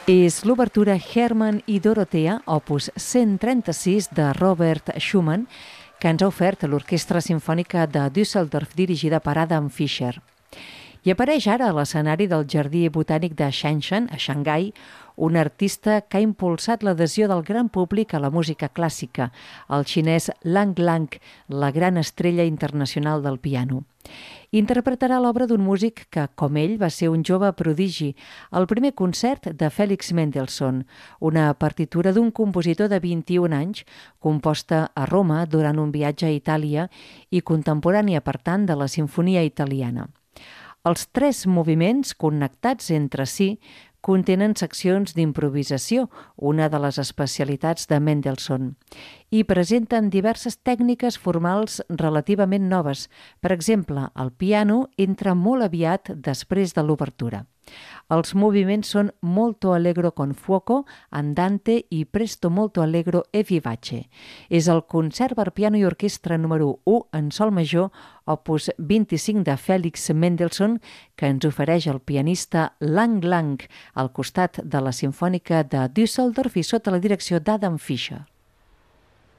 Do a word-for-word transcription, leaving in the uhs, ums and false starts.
És l'obertura Hermann i Dorothea, opus cent trenta-sis de Robert Schumann, que ens ha ofert l'Orquestra Simfònica de Düsseldorf, dirigida per Adam Fischer. I apareix ara a l'escenari del Jardí Botànic de Shenzhen, a Xangai, un artista que ha impulsat l'adhesió del gran públic a la música clàssica, el xinès Lang Lang, la gran estrella internacional del piano. Interpretarà l'obra d'un músic que, com ell, va ser un jove prodigi, el primer concert de Félix Mendelssohn, una partitura d'un compositor de vint-i-un anys, composta a Roma durant un viatge a Itàlia i contemporània, per tant, de la Simfonia Italiana. Els tres moviments, connectats entre si, contenen seccions d'improvisació, una de les especialitats de Mendelssohn, i presenten diverses tècniques formals relativament noves. Per exemple, el piano entra molt aviat després de l'obertura. Els moviments són molto allegro con fuoco, andante i presto molto allegro e vivace. És el concert per piano i orquestra número u en sol major, opus vint-i-cinc de Félix Mendelssohn, que ens ofereix el pianista Lang Lang al costat de la Simfònica de Düsseldorf i sota la direcció d'Adam Fischer.